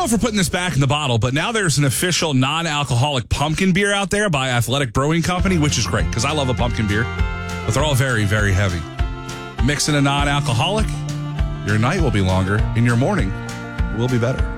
know if we're putting this back in the bottle, but now there's an official non-alcoholic pumpkin beer out there by Athletic Brewing Company, which is great because I love a pumpkin beer, but they're all very, very heavy. Mix in a non-alcoholic, your night will be longer and your morning will be better.